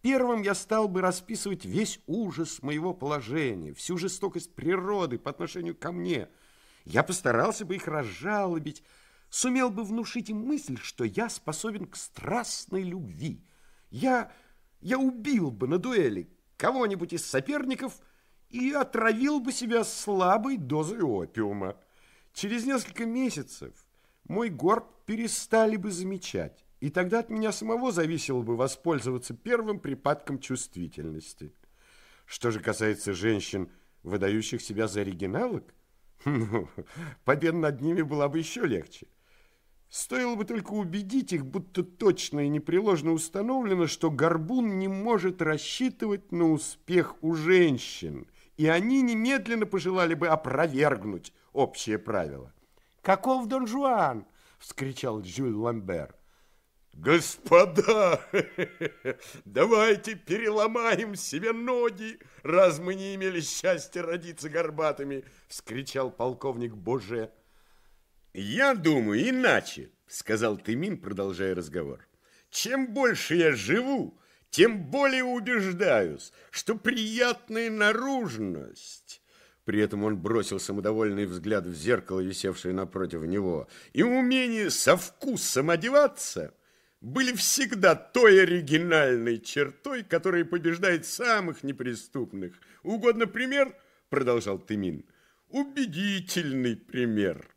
первым я стал бы расписывать весь ужас моего положения, всю жестокость природы по отношению ко мне. Я постарался бы их разжалобить, сумел бы внушить им мысль, что я способен к страстной любви. Я убил бы на дуэли кого-нибудь из соперников и отравил бы себя слабой дозой опиума. Через несколько месяцев мой горб перестали бы замечать, и тогда от меня самого зависело бы воспользоваться первым припадком чувствительности. Что же касается женщин, выдающих себя за оригиналок, победа над ними была бы еще легче. Стоило бы только убедить их, будто точно и непреложно установлено, что горбун не может рассчитывать на успех у женщин, и они немедленно пожелали бы опровергнуть общее правило. «Каков Дон Жуан?» — вскричал Жюль Ламбер. «Господа, давайте переломаем себе ноги, раз мы не имели счастья родиться горбатыми!» — вскричал полковник Боже. «Я думаю иначе», — сказал Тымин, продолжая разговор. «Чем больше я живу, тем более убеждаюсь, что приятная наружность...» При этом он бросил самодовольный взгляд в зеркало, висевшее напротив него, и умение со вкусом одеваться были всегда той оригинальной чертой, которая побеждает самых неприступных. Угодно пример, продолжал Тымин, убедительный пример.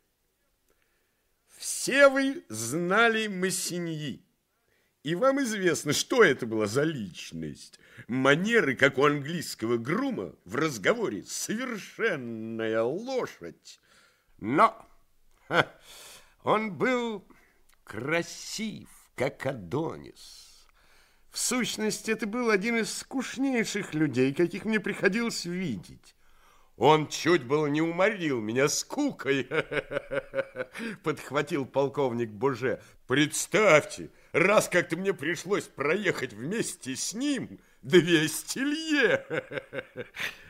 Все вы знали Массиньи, и вам известно, что это была за личность. Манеры, как у английского грума, в разговоре совершенная лошадь. Но он был красив, как Адонис. В сущности, это был один из скучнейших людей, каких мне приходилось видеть. Он чуть было не уморил меня скукой, подхватил полковник Боже. Представьте, раз как-то мне пришлось проехать вместе с ним 200 лье.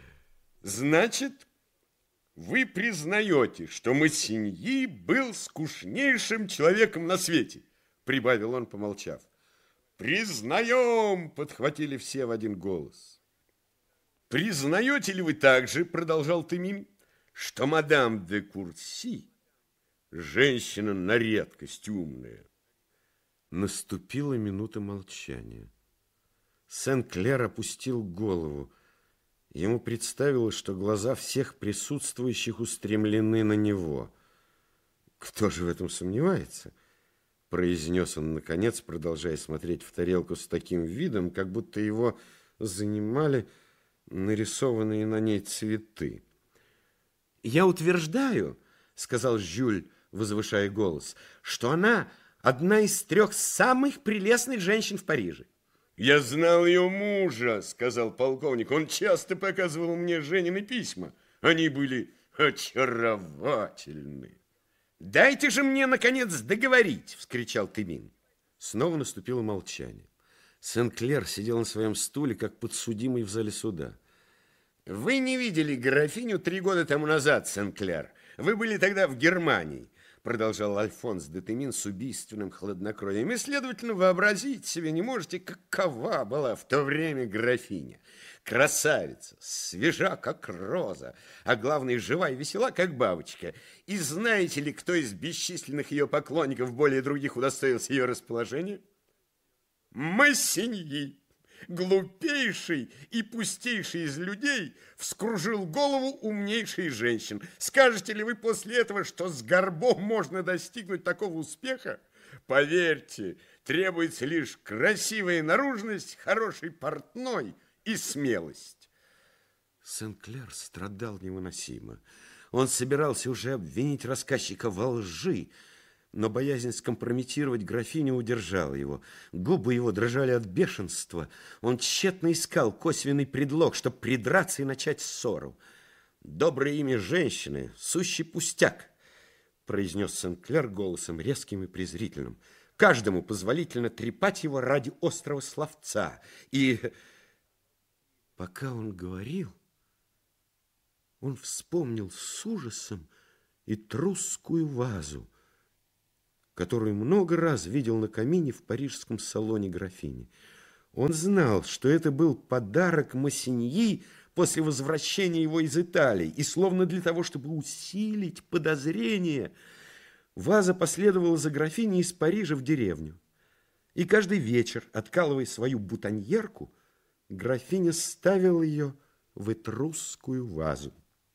Значит, вы признаете, что Массиньи был скучнейшим человеком на свете, прибавил он, помолчав. Признаем, подхватили все в один голос. Признаете ли вы также, продолжал Тымин, что мадам де Курси женщина на редкость умная? Наступила минута молчания. Сен-Клер опустил голову. Ему представилось, что глаза всех присутствующих устремлены на него. «Кто же в этом сомневается?» — произнес он, наконец, продолжая смотреть в тарелку с таким видом, как будто его занимали нарисованные на ней цветы. «Я утверждаю, — сказал Жюль, возвышая голос, — что она одна из 3 самых прелестных женщин в Париже». «Я знал ее мужа, — сказал полковник. Он часто показывал мне Женины письма. Они были очаровательны». «Дайте же мне, наконец, договорить! — вскричал Тымин. Снова наступило молчание. Сен-Клер сидел на своем стуле, как подсудимый в зале суда. «Вы не видели графиню 3 года тому назад, Сен-Клер. Вы были тогда в Германии», — продолжал Альфонс де Тымин с убийственным хладнокровием. «И, следовательно, вообразить себе не можете, какова была в то время графиня. Красавица, свежа, как роза, а главное, жива и весела, как бабочка. И знаете ли, кто из бесчисленных ее поклонников более других удостоился ее расположения? Массиньи, глупейший и пустейший из людей, вскружил голову умнейшей женщин. Скажете ли вы после этого, что с горбом можно достигнуть такого успеха? Поверьте, требуется лишь красивая наружность, хороший портной и смелость». Сен-Клер страдал невыносимо. Он собирался уже обвинить рассказчика во лжи, но боязнь скомпрометировать графиню удержала его. Губы его дрожали от бешенства. Он тщетно искал косвенный предлог, чтобы придраться и начать ссору. «Доброе имя женщины — сущий пустяк», — произнес Сен-Клер голосом резким и презрительным. «Каждому позволительно трепать его ради острого словца». И пока он говорил, он вспомнил с ужасом этрусскую вазу, которую много раз видел на камине в парижском салоне графини. Он знал, что это был подарок Массиньи после возвращения его из Италии, и словно для того, чтобы усилить подозрение, ваза последовала за графиней из Парижа в деревню. И каждый вечер, откалывая свою бутоньерку, графиня ставила ее в этрусскую вазу.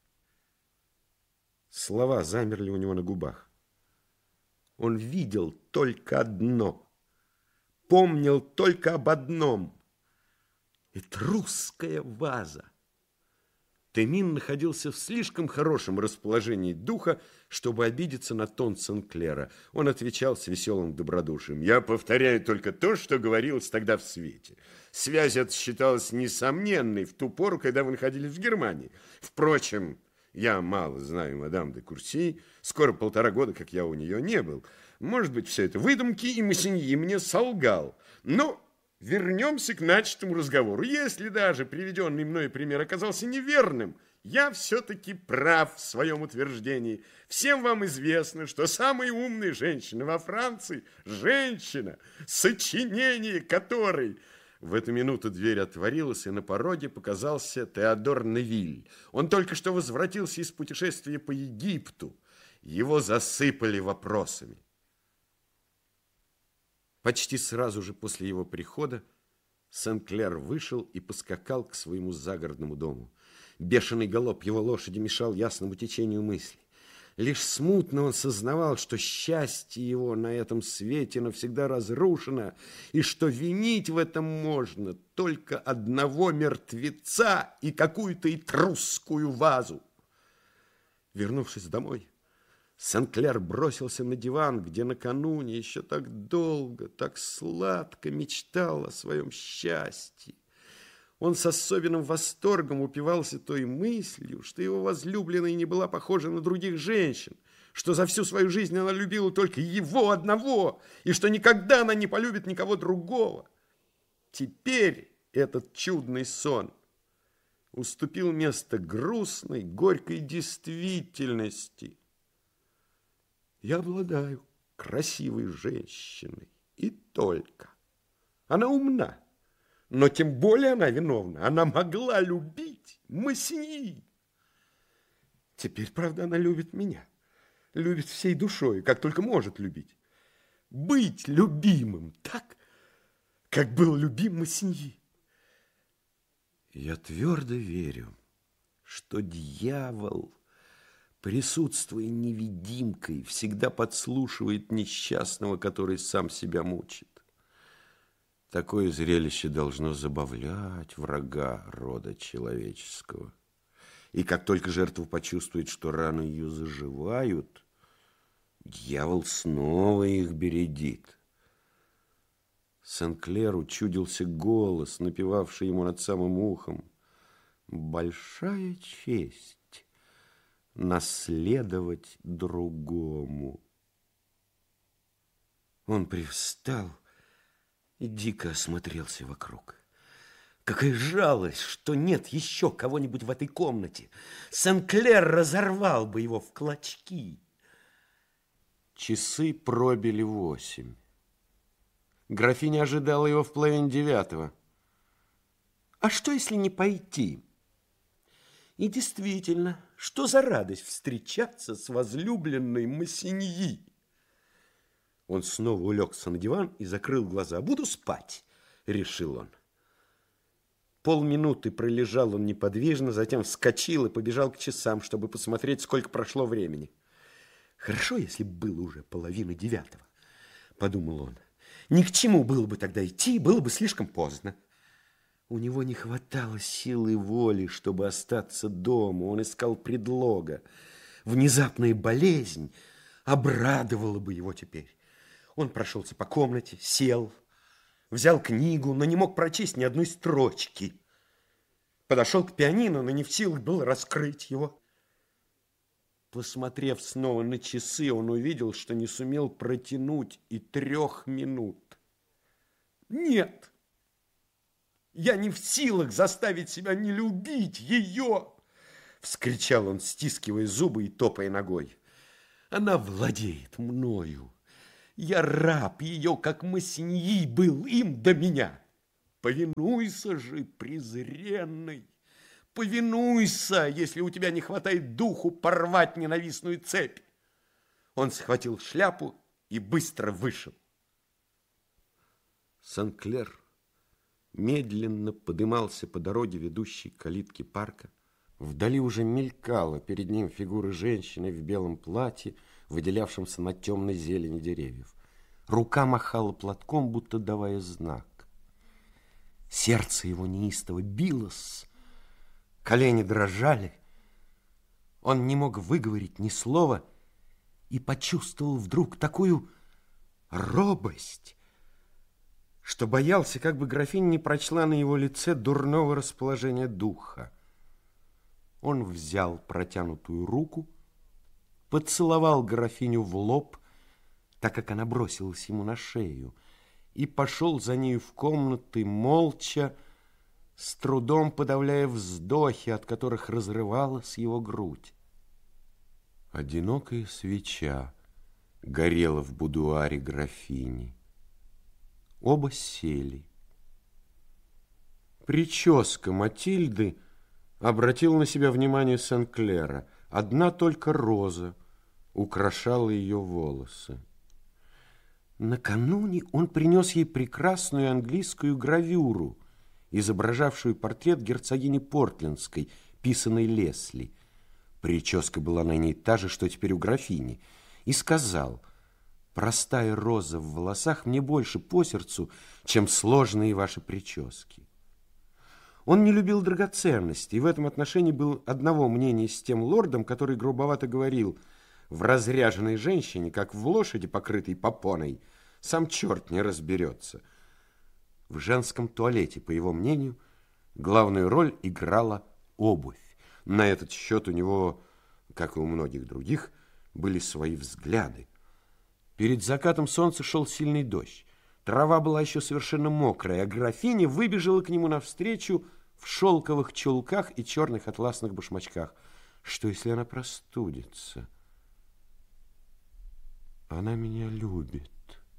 Слова замерли у него на губах. Он видел только одно, помнил только об одном. Этрусская ваза. Темин находился в слишком хорошем расположении духа, чтобы обидеться на тон Сен-Клера. Он отвечал с веселым добродушием: «Я повторяю только то, что говорилось тогда в свете. Связь эта считалась несомненной в ту пору, когда вы находились в Германии. Впрочем, я мало знаю мадам де Курси, скоро 1,5 года, как я у нее не был. Может быть, все это выдумки, и Массиньи мне солгал. Но вернемся к начатому разговору. Если даже приведенный мной пример оказался неверным, я все-таки прав в своем утверждении. Всем вам известно, что самая умная женщина во Франции – женщина, сочинение которой... В эту минуту дверь отворилась, и на пороге показался Теодор Невиль. Он только что возвратился из путешествия по Египту. Его засыпали вопросами. Почти сразу же после его прихода Сен-Клер вышел и поскакал к своему загородному дому. Бешеный галоп его лошади мешал ясному течению мыслей. Лишь смутно он сознавал, что счастье его на этом свете навсегда разрушено, и что винить в этом можно только одного мертвеца и какую-то этрусскую вазу. Вернувшись домой, Сен-Клер бросился на диван, где накануне еще так долго, так сладко мечтал о своем счастье. Он с особенным восторгом упивался той мыслью, что его возлюбленная не была похожа на других женщин, что за всю свою жизнь она любила только его одного, и что никогда она не полюбит никого другого. Теперь этот чудный сон уступил место грустной, горькой действительности. Я обладаю красивой женщиной, и только. Она умна. Но тем более она виновна. Она могла любить Массиньи. Теперь, правда, она любит меня. Любит всей душой, как только может любить. Быть любимым так, как был любим Массиньи. Я твердо верю, что дьявол, присутствуя невидимкой, всегда подслушивает несчастного, который сам себя мучит. Такое зрелище должно забавлять врага рода человеческого. И как только жертва почувствует, что раны ее заживают, дьявол снова их бередит. Сен-Клеру чудился голос, напевавший ему над самым ухом: «Большая честь наследовать другому». Он привстал и дико осмотрелся вокруг. Какая жалость, что нет еще кого-нибудь в этой комнате. Сен-Клер разорвал бы его в клочки. Часы пробили 8. Графиня ожидала его в половине 9. А что, если не пойти? И действительно, что за радость встречаться с возлюбленной Массиньи? Он снова улегся на диван и закрыл глаза. «Буду спать», — решил он. Полминуты пролежал он неподвижно, затем вскочил и побежал к часам, чтобы посмотреть, сколько прошло времени. «Хорошо, если было уже 8:30, — подумал он. Ни к чему было бы тогда идти, было бы слишком поздно. У него не хватало силы воли, чтобы остаться дома. Он искал предлога. Внезапная болезнь обрадовала бы его теперь. Он прошелся по комнате, сел, взял книгу, но не мог прочесть ни одной строчки. Подошел к пианино, но не в силах был раскрыть его. Посмотрев снова на часы, он увидел, что не сумел протянуть и 3 минут. «Нет, я не в силах заставить себя не любить ее!» — вскричал он, стискивая зубы и топая ногой. «Она владеет мною. Я раб ее, как Массиньи был им до меня. Повинуйся же, презренный, повинуйся, если у тебя не хватает духу порвать ненавистную цепь. Он схватил шляпу и быстро вышел. Сен-Клер медленно подымался по дороге, ведущей к калитке парка. Вдали уже мелькала перед ним фигура женщины в белом платье, выделявшемся на темной зелени деревьев. Рука махала платком, будто давая знак. Сердце его неистово билось, колени дрожали. Он не мог выговорить ни слова и почувствовал вдруг такую робость, что боялся, как бы графиня не прочла на его лице дурного расположения духа. Он взял протянутую руку, поцеловал графиню в лоб, так как она бросилась ему на шею, и пошел за нею в комнаты молча, с трудом подавляя вздохи, от которых разрывалась его грудь. Одинокая свеча горела в будуаре графини. Оба сели. Прическа Матильды обратила на себя внимание Сен-Клера. Одна только роза украшала ее волосы. Накануне он принес ей прекрасную английскую гравюру, изображавшую портрет герцогини Портлендской, писанной Лесли. Прическа была на ней та же, что теперь у графини, и сказал: «Простая роза в волосах мне больше по сердцу, чем сложные ваши прически». Он не любил драгоценностей, и в этом отношении был одного мнения с тем лордом, который грубовато говорил: в разряженной женщине, как в лошади, покрытой попоной, сам черт не разберется. В женском туалете, по его мнению, главную роль играла обувь. На этот счет у него, как и у многих других, были свои взгляды. Перед закатом солнца шел сильный дождь. Трава была еще совершенно мокрая, а графиня выбежала к нему навстречу в шелковых чулках и черных атласных башмачках. Что, если она простудится? Она меня любит,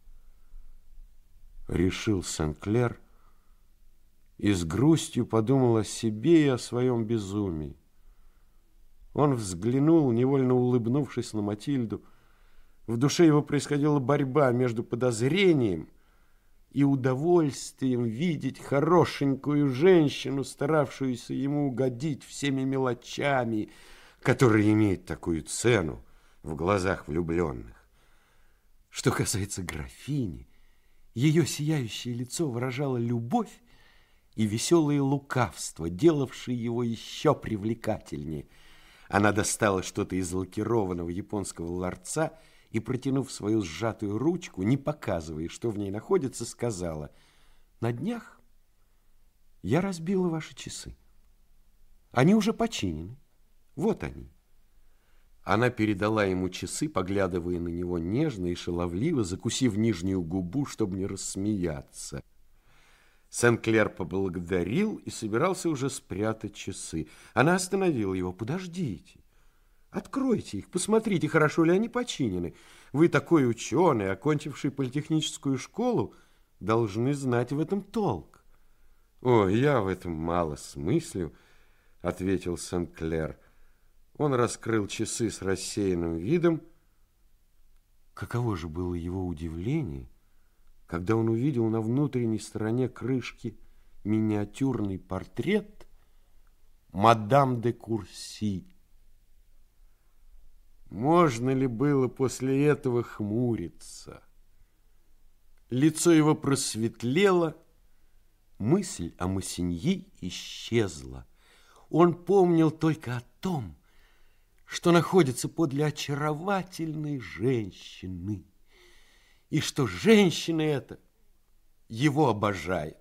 решил Сен-Клер и с грустью подумал о себе и о своем безумии. Он взглянул, невольно улыбнувшись на Матильду. В душе его происходила борьба между подозрением и удовольствием видеть хорошенькую женщину, старавшуюся ему угодить всеми мелочами, которые имеют такую цену в глазах влюбленных. Что касается графини, ее сияющее лицо выражало любовь и веселое лукавство, делавшие его еще привлекательнее. Она достала что-то из лакированного японского ларца и, протянув свою сжатую ручку, не показывая, что в ней находится, сказала: «На днях я разбила ваши часы. Они уже починены. Вот они». Она передала ему часы, поглядывая на него нежно и шаловливо, закусив нижнюю губу, чтобы не рассмеяться. Сен-Клер поблагодарил и собирался уже спрятать часы. Она остановила его: «Подождите, откройте их, посмотрите, хорошо ли они починены. Вы такой ученый, окончивший политехническую школу, должны знать в этом толк». «О, я в этом мало смыслю», — ответил Сен-Клер. Он раскрыл часы с рассеянным видом. Каково же было его удивление, когда он увидел на внутренней стороне крышки миниатюрный портрет мадам де Курси. Можно ли было после этого хмуриться? Лицо его просветлело, мысль о Массиньи исчезла. Он помнил только о том, что находится подле очаровательной женщины, и что женщина эта его обожает.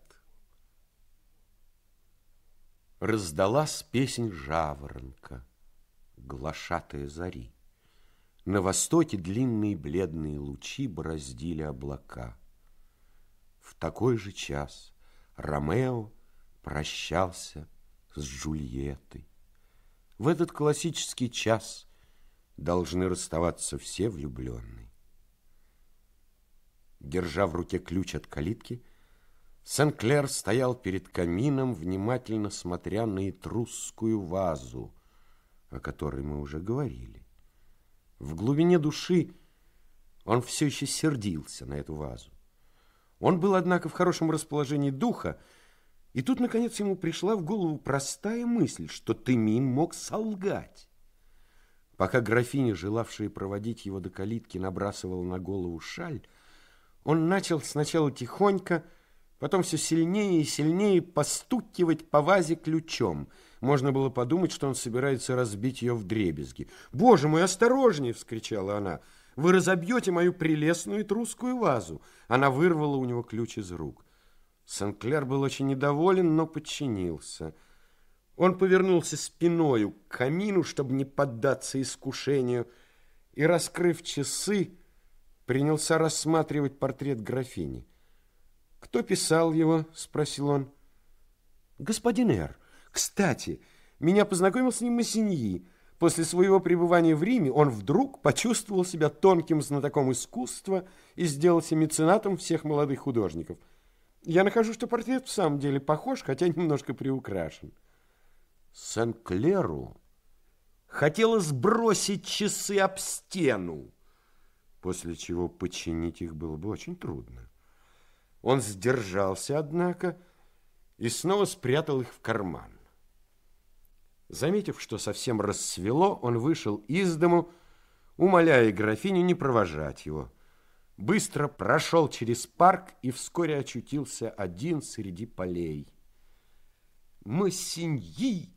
Раздалась песнь жаворонка, глашатая зари. На востоке длинные бледные лучи бороздили облака. В такой же час Ромео прощался с Джульеттой. В этот классический час должны расставаться все влюбленные. Держа в руке ключ от калитки, Сен-Клер стоял перед камином, внимательно смотря на этрусскую вазу, о которой мы уже говорили. В глубине души он все еще сердился на эту вазу. Он был, однако, в хорошем расположении духа, и тут, наконец, ему пришла в голову простая мысль, что Тэмин мог солгать. Пока графиня, желавшая проводить его до калитки, набрасывала на голову шаль, он начал сначала тихонько, потом все сильнее и сильнее постукивать по вазе ключом. Можно было подумать, что он собирается разбить ее вдребезги. «Боже мой, осторожнее!» — вскричала она. «Вы разобьете мою прелестную этрусскую вазу!» Она вырвала у него ключ из рук. Сен-Клер был очень недоволен, но подчинился. Он повернулся спиною к камину, чтобы не поддаться искушению, и, раскрыв часы, принялся рассматривать портрет графини. «Кто писал его?» — спросил он. «Господин Р. Кстати, меня познакомил с ним Массиньи. После своего пребывания в Риме он вдруг почувствовал себя тонким знатоком искусства и сделался меценатом всех молодых художников. Я нахожу, что портрет в самом деле похож, хотя немножко приукрашен». Сен-Клеру хотелось сбросить часы об стену, после чего починить их было бы очень трудно. Он сдержался, однако, и снова спрятал их в карман. Заметив, что совсем рассвело, он вышел из дому, умоляя графиню не провожать его. Быстро прошел через парк и вскоре очутился один среди полей. «Массиньи!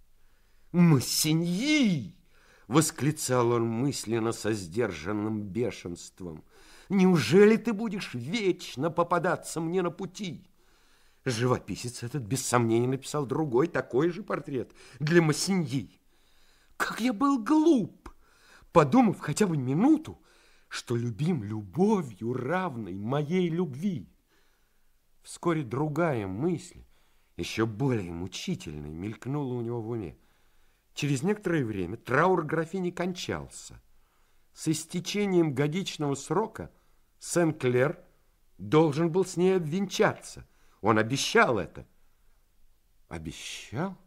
Массиньи!» — восклицал он мысленно со сдержанным бешенством. «Неужели ты будешь вечно попадаться мне на пути?» Живописец этот, без сомнения, написал другой, такой же портрет для Массиньи. Как я был глуп, подумав хотя бы минуту, что любим любовью, равной моей любви. Вскоре другая мысль, еще более мучительная, мелькнула у него в уме. Через некоторое время траур графини кончался. С истечением годичного срока Сен-Клер должен был с ней обвенчаться. Он обещал это. Обещал?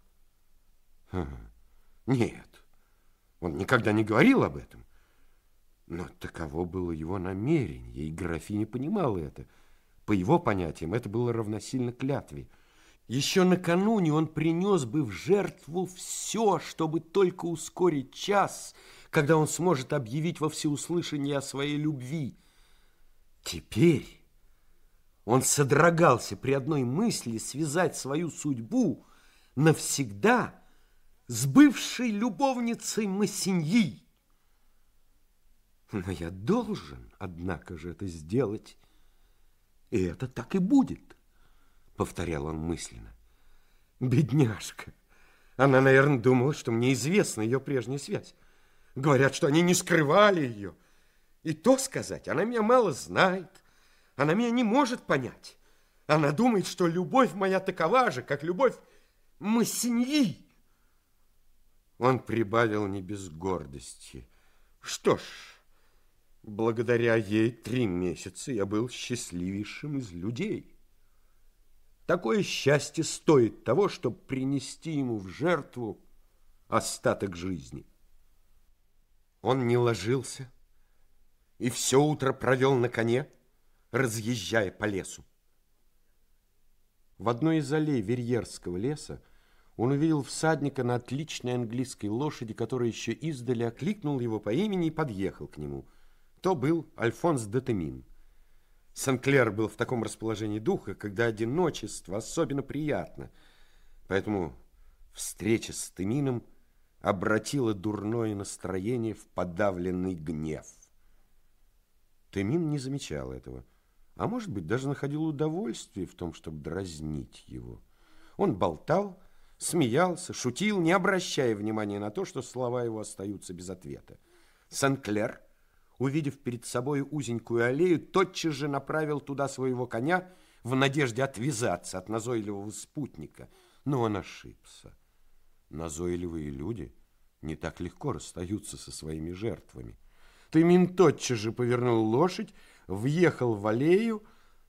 Нет, он никогда не говорил об этом. Но таково было его намерение, и графиня понимала это. По его понятиям, это было равносильно клятве. Еще накануне он принес бы в жертву все, чтобы только ускорить час, когда он сможет объявить во всеуслышание о своей любви. Теперь он содрогался при одной мысли связать свою судьбу навсегда с бывшей любовницей Массиньи. Но я должен, однако же, это сделать, и это так и будет, повторял он мысленно. Бедняжка! Она, наверное, думала, что мне известна ее прежняя связь. Говорят, что они не скрывали ее. И то сказать, она меня мало знает. Она меня не может понять. Она думает, что любовь моя такова же, как любовь Массиньи. Он прибавил не без гордости. Что ж, благодаря ей 3 месяца я был счастливейшим из людей. Такое счастье стоит того, чтобы принести ему в жертву остаток жизни. Он не ложился и все утро провел на коне, разъезжая по лесу. В одной из аллей Верьерского леса он увидел всадника на отличной английской лошади, который еще издали окликнул его по имени и подъехал к нему. То был Альфонс де Тэмин. Сен-Клер был в таком расположении духа, когда одиночество особенно приятно. Поэтому встреча с Тэмином обратила дурное настроение в подавленный гнев. Тэмин не замечал этого, а может быть, даже находил удовольствие в том, чтобы дразнить его. Он болтал, смеялся, шутил, не обращая внимания на то, что слова его остаются без ответа. Сен-Клер, увидев перед собой узенькую аллею, тотчас же направил туда своего коня в надежде отвязаться от назойливого спутника. Но он ошибся. Назойливые люди не так легко расстаются со своими жертвами. Тэмин тотчас же повернул лошадь, въехал в аллею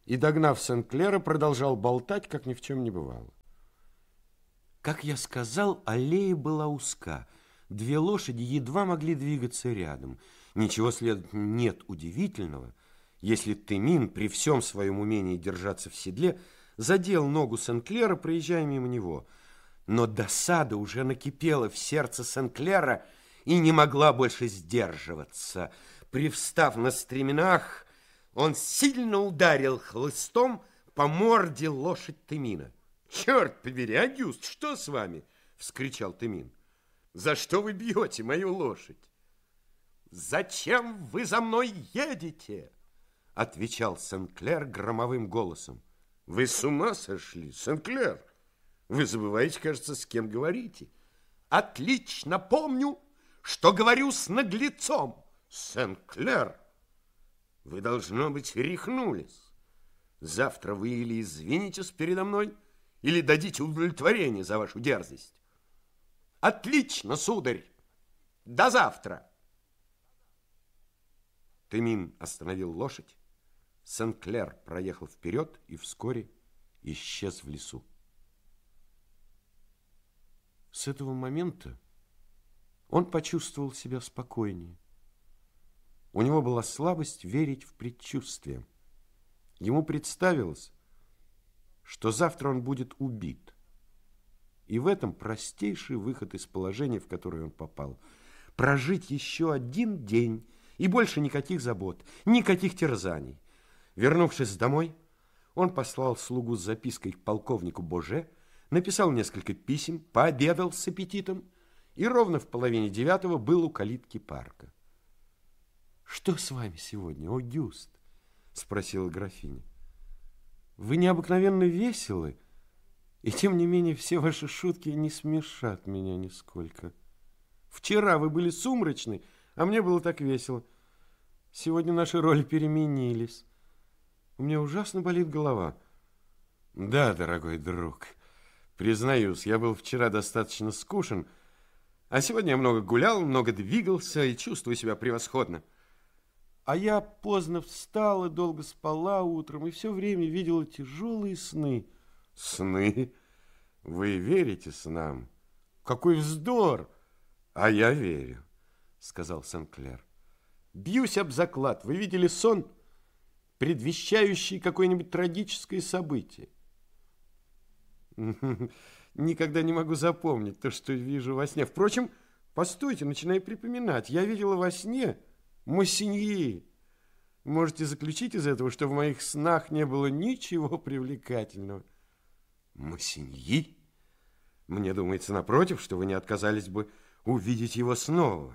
и, догнав Сен-Клера, продолжал болтать, как ни в чем не бывало. Как я сказал, аллея была узка. Две лошади едва могли двигаться рядом. Ничего, следовательно, нет удивительного, если Темин при всем своем умении держаться в седле задел ногу Сен-Клера, проезжая мимо него. Но досада уже накипела в сердце Сен-Клера и не могла больше сдерживаться. Привстав на стременах, он сильно ударил хлыстом по морде лошадь Темина. «Черт побери, Агюст, что с вами?» — вскричал Темин. «За что вы бьете мою лошадь?» «Зачем вы за мной едете?» — отвечал Сен-Клер громовым голосом. «Вы с ума сошли, Сен-Клер? Вы забываете, кажется, с кем говорите». «Отлично помню, что говорю с наглецом, Сен-Клер. Вы, должно быть, рехнулись. Завтра вы или извинитесь передо мной, или дадите удовлетворение за вашу дерзость». «Отлично, сударь! До завтра!» Темин остановил лошадь. Сен-Клер проехал вперед и вскоре исчез в лесу. С этого момента он почувствовал себя спокойнее. У него была слабость верить в предчувствие. Ему представилось, что завтра он будет убит. И в этом простейший выход из положения, в которое он попал. Прожить еще один день, и больше никаких забот, никаких терзаний. Вернувшись домой, он послал слугу с запиской к полковнику Боже, написал несколько писем, пообедал с аппетитом и ровно в 8:30 был у калитки парка. «Что с вами сегодня, Огюст?» — спросила графиня. «Вы необыкновенно веселы, и тем не менее все ваши шутки не смешат меня нисколько. Вчера вы были сумрачны, а мне было так весело. Сегодня наши роли переменились. У меня ужасно болит голова». «Да, дорогой друг, признаюсь, я был вчера достаточно скучен, а сегодня я много гулял, много двигался и чувствую себя превосходно». «А я поздно встала, долго спала утром и все время видела тяжелые сны». «Сны? Вы верите снам?» «Какой вздор! А я верю», — сказал Сен-Клер. «Бьюсь об заклад, вы видели сон, предвещающий какое-нибудь трагическое событие». «Никогда не могу запомнить то, что вижу во сне. Впрочем, постойте, начинаю припоминать. Я видела во сне Моссиньи. Можете заключить из этого, что в моих снах не было ничего привлекательного». «Моссиньи? Мне думается, напротив, что вы не отказались бы увидеть его снова».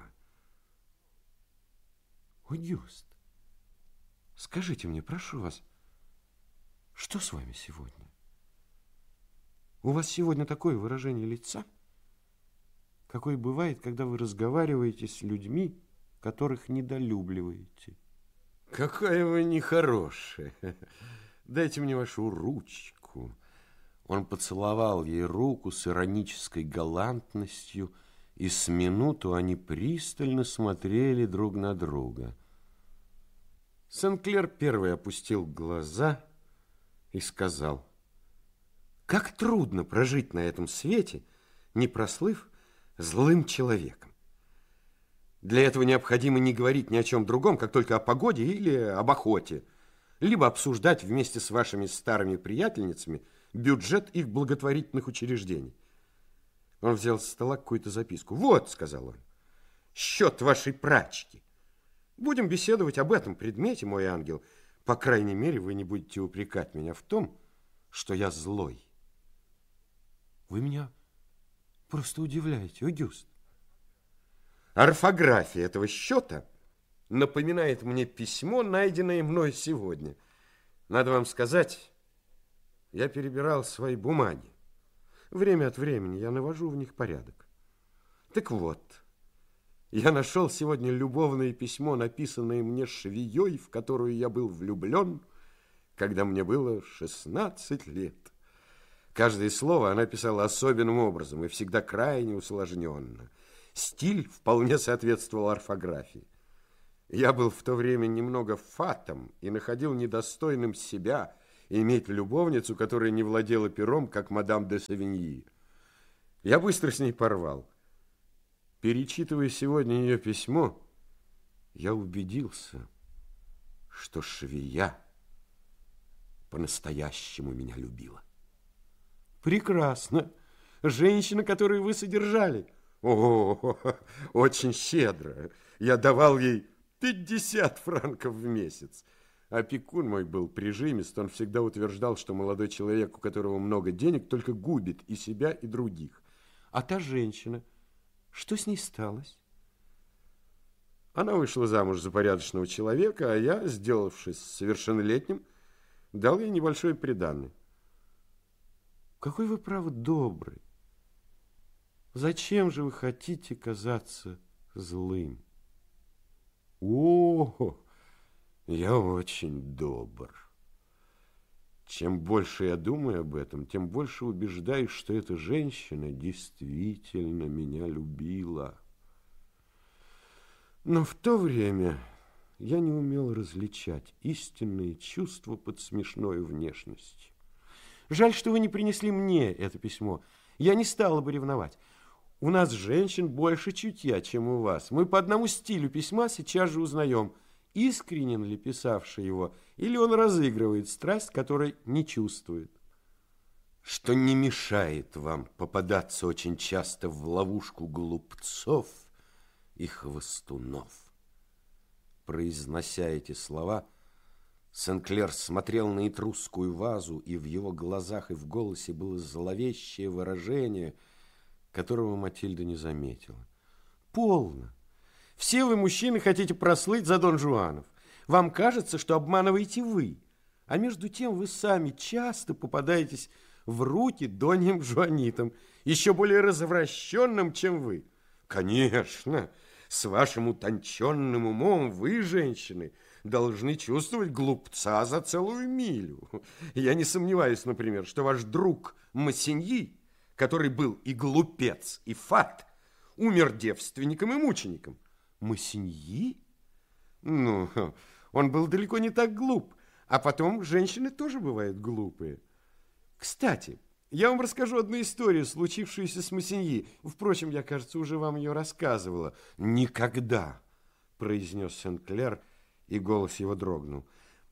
«Огюст, скажите мне, прошу вас, что с вами сегодня? У вас сегодня такое выражение лица, какое бывает, когда вы разговариваете с людьми, которых недолюбливаете». «Какая вы нехорошая! Дайте мне вашу ручку». Он поцеловал ей руку с иронической галантностью, и с минуту они пристально смотрели друг на друга. Сен-Клер первый опустил глаза и сказал: «Как трудно прожить на этом свете, не прослыв злым человеком. Для этого необходимо не говорить ни о чем другом, как только о погоде или об охоте, либо обсуждать вместе с вашими старыми приятельницами бюджет их благотворительных учреждений». Он взял с стола какую-то записку. «Вот», — сказал он, — «счет вашей прачки. Будем беседовать об этом предмете, мой ангел. По крайней мере, вы не будете упрекать меня в том, что я злой». «Вы меня просто удивляете, Огюст». «Орфография этого счета напоминает мне письмо, найденное мной сегодня. Надо вам сказать, я перебирал свои бумаги. Время от времени я навожу в них порядок. Так вот, я нашел сегодня любовное письмо, написанное мне швеей, в которую я был влюблен, когда мне было 16 лет. Каждое слово она писала особенным образом и всегда крайне усложненно. Стиль вполне соответствовал орфографии. Я был в то время немного фатом и находил недостойным себя иметь любовницу, которая не владела пером, как мадам де Савиньи. Я быстро с ней порвал. Перечитывая сегодня ее письмо, я убедился, что швея по-настоящему меня любила. Прекрасно. Женщина, которую вы содержали. О, очень щедро. Я давал ей 50 франков в месяц. Опекун мой был прижимист, он всегда утверждал, что молодой человек, у которого много денег, только губит и себя, и других. А та женщина, что с ней сталось? Она вышла замуж за порядочного человека, а я, сделавшись совершеннолетним, дал ей небольшое приданое. Какой вы, право, добрый. Зачем же вы хотите казаться злым? О, я очень добр. Чем больше я думаю об этом, тем больше убеждаюсь, что эта женщина действительно меня любила. Но в то время я не умел различать истинные чувства под смешной внешностью. Жаль, что вы не принесли мне это письмо. Я не стала бы ревновать. У нас, женщин, больше чутья, чем у вас. Мы по одному стилю письма сейчас же узнаем, искренен ли писавший его, или он разыгрывает страсть, которой не чувствует. Что не мешает вам попадаться очень часто в ловушку глупцов и хвостунов. Произнося эти слова, Сен-Клер смотрел на этрусскую вазу, и в его глазах и в голосе было зловещее выражение, которого Матильда не заметила. Полно. Все вы, мужчины, хотите прослыть за Дон Жуанов. Вам кажется, что обманываете вы, а между тем вы сами часто попадаетесь в руки Доньям Жуанитам, еще более развращенным, чем вы. Конечно, с вашим утонченным умом вы, женщины, должны чувствовать глупца за целую милю. Я не сомневаюсь, например, что ваш друг Массиньи, который был и глупец, и фат, умер девственником и мучеником. Массиньи? Ну, он был далеко не так глуп. А потом женщины тоже бывают глупые. Кстати, я вам расскажу одну историю, случившуюся с Массиньи. Впрочем, я, кажется, уже вам ее рассказывала. Никогда, произнес Сен-Клер, и голос его дрогнул.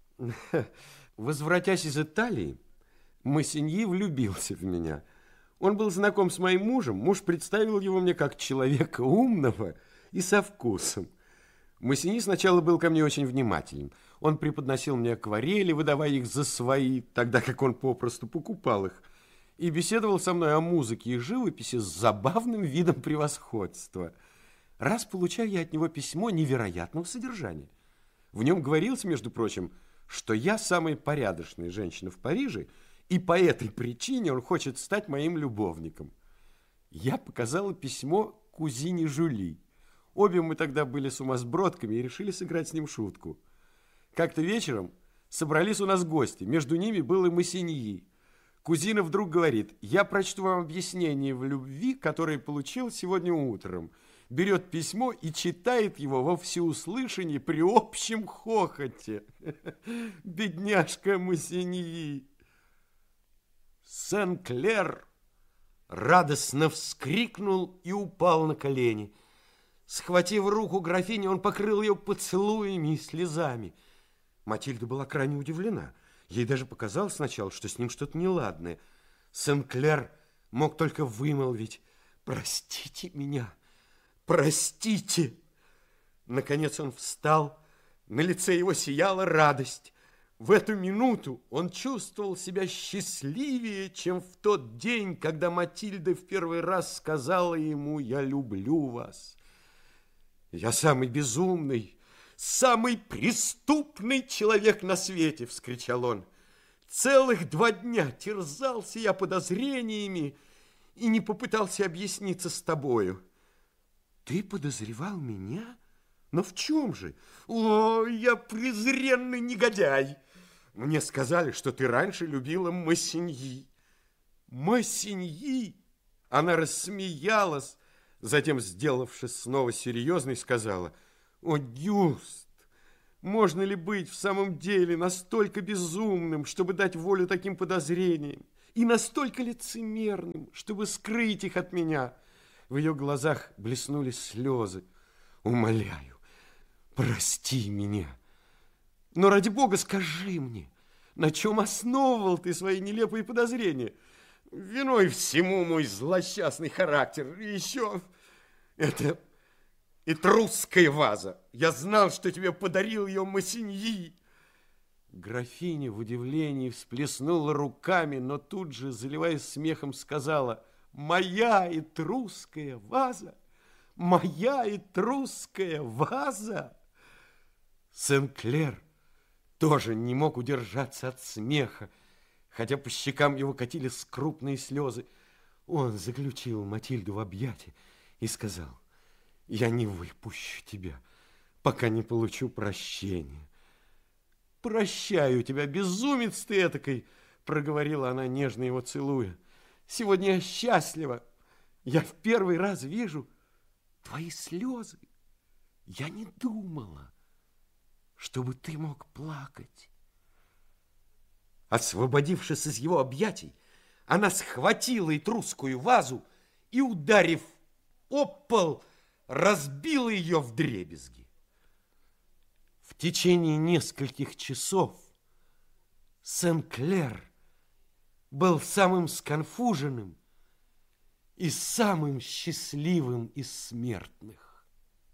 Возвратясь из Италии, Массиньи влюбился в меня. Он был знаком с моим мужем. Муж представил его мне как человека умного и со вкусом. Массиньи сначала был ко мне очень внимателен. Он преподносил мне акварели, выдавая их за свои, тогда как он попросту покупал их, и беседовал со мной о музыке и живописи с забавным видом превосходства. Раз получаю я от него письмо невероятного содержания. В нем говорилось, между прочим, что я самая порядочная женщина в Париже, и по этой причине он хочет стать моим любовником. Я показала письмо кузине Жюли. Обе мы тогда были сумасбродками и решили сыграть с ним шутку. Как-то вечером собрались у нас гости, между ними был и Массиньи. Кузина вдруг говорит: я прочту вам объяснение в любви, которое получил сегодня утром. Берет письмо и читает его во всеуслышание при общем хохоте. Бедняжка Массиньи. Сен-Клер радостно вскрикнул и упал на колени. Схватив руку графини, он покрыл ее поцелуями и слезами. Матильда была крайне удивлена. Ей даже показалось сначала, что с ним что-то неладное. Сен-Клер мог только вымолвить: «Простите меня, простите!» Наконец он встал, на лице его сияла радость. В эту минуту он чувствовал себя счастливее, чем в тот день, когда Матильда в первый раз сказала ему: «Я люблю вас». «Я самый безумный, самый преступный человек на свете!» – вскричал он. «Целых 2 дня терзался я подозрениями и не попытался объясниться с тобою». «Ты подозревал меня? Но в чем же?» «О, я презренный негодяй! Мне сказали, что ты раньше любила Массиньи». «Массиньи?» Она рассмеялась. Затем, сделавшись снова серьезной, сказала: «О, Гюст, Можно ли быть в самом деле настолько безумным, чтобы дать волю таким подозрениям, и настолько лицемерным, чтобы скрыть их от меня? В ее глазах блеснули слезы. Умоляю, прости меня. Но ради Бога скажи мне, на чем основывал ты свои нелепые подозрения? Виной всему мой злосчастный характер. И еще это этрусская ваза. Я знал, что тебе подарил ее Массиньи. Графиня в удивлении всплеснула руками, но тут же, заливаясь смехом, сказала: «Моя этрусская ваза! Моя этрусская ваза!» Сен-Клер тоже не мог удержаться от смеха, хотя по щекам его катились крупные слезы. Он заключил Матильду в объятия и сказал: «Я не выпущу тебя, пока не получу прощения». «Прощаю тебя, безумец ты этакой!» — проговорила она, нежно его целуя. «Сегодня я счастлива. Я в первый раз вижу твои слезы. Я не думала, чтобы ты мог плакать». Освободившись из его объятий, она схватила этрусскую вазу и, ударив об пол, разбила ее вдребезги. В течение нескольких часов Сен-Клер был самым сконфуженным и самым счастливым из смертных.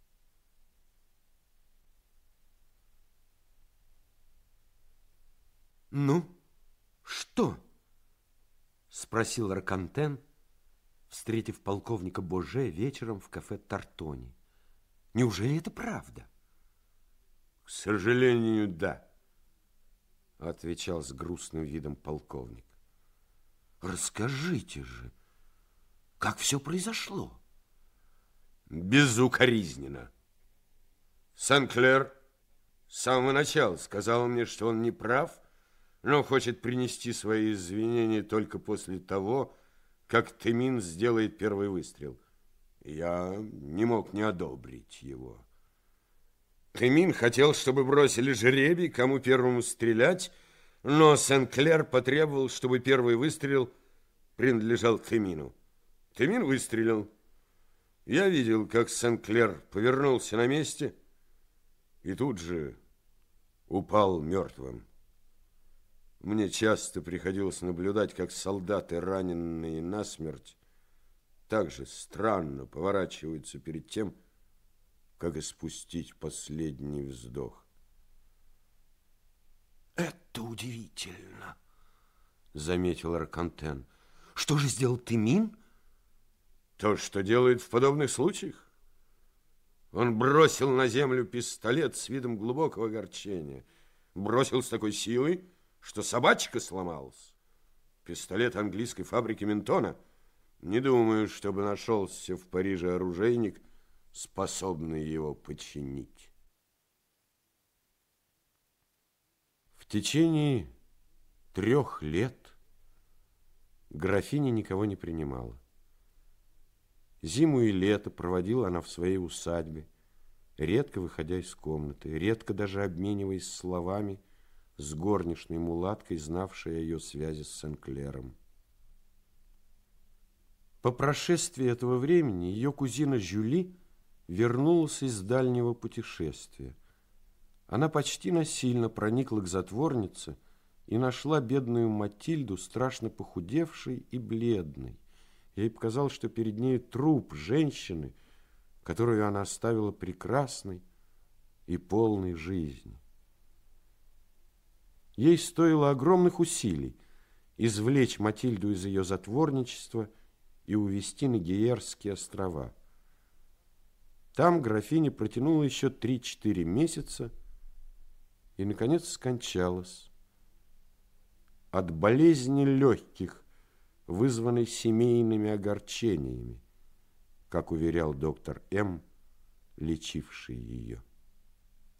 «Ну, что?» – спросил Рокантен, встретив полковника Боже вечером в кафе Тартони. «Неужели это правда?» К сожалению, да, отвечал с грустным видом полковник. Расскажите же, как все произошло? Безукоризненно. Сен-Клер с самого начала сказал мне, что он не прав, но хочет принести свои извинения только после того, как Темин сделает первый выстрел. Я не мог не одобрить его. Темин хотел, чтобы бросили жребий, кому первому стрелять, но Сен-Клер потребовал, чтобы первый выстрел принадлежал Темину. Темин выстрелил. Я видел, как Сен-Клер повернулся на месте и тут же упал мертвым. Мне часто приходилось наблюдать, как солдаты, раненые насмерть, так же странно поворачиваются перед тем, как испустить последний вздох. «Это удивительно», — заметил Рокантен. «Что же сделал Темин?» То, что делает в подобных случаях. Он бросил на землю пистолет с видом глубокого огорчения. Бросил с такой силой, что собачка сломалась. Пистолет английской фабрики Ментона. Не думаю, чтобы нашелся в Париже оружейник, способный его починить. В течение 3 лет графиня никого не принимала. Зиму и лето проводила она в своей усадьбе, редко выходя из комнаты, редко даже обмениваясь словами с горничной мулаткой, знавшей о ее связи с Сен-Клером. По прошествии этого времени ее кузина Жюли вернулась из дальнего путешествия. Она почти насильно проникла к затворнице и нашла бедную Матильду страшно похудевшей и бледной. Ей показалось, что перед ней труп женщины, которую она оставила прекрасной и полной жизни. Ей стоило огромных усилий извлечь Матильду из ее затворничества и увезти на Гиерские острова. Там графиня протянула еще 3-4 месяца и, наконец, скончалась от болезни легких, вызванной семейными огорчениями, как уверял доктор М., лечивший ее.